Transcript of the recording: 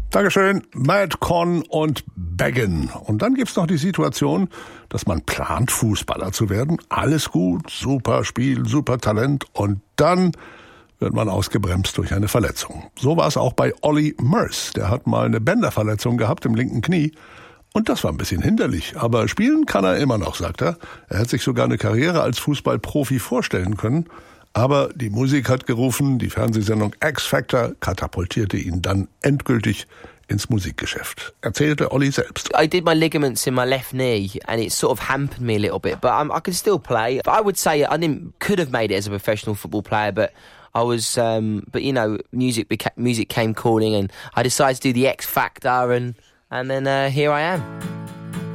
Dankeschön, Matt Conn und Baggin. Und dann gibt's noch die Situation, dass man plant, Fußballer zu werden. Alles gut, super Spiel, super Talent. Und dann wird man ausgebremst durch eine Verletzung. So war es auch bei Ollie Murs. Der hat mal eine Bänderverletzung gehabt im linken Knie. Und das war ein bisschen hinderlich. Aber spielen kann er immer noch, sagt er. Er hat sich sogar eine Karriere als Fußballprofi vorstellen können. Aber die Musik hat gerufen, die Fernsehsendung X Factor katapultierte ihn dann endgültig ins Musikgeschäft. Erzählte Olli selbst. I did my ligaments in my left knee and it sort of hampered me a little bit, but I could still play. But I would say could have made it as a professional football player, but I was, but you know, music came calling and I decided to do the X Factor and then here I am.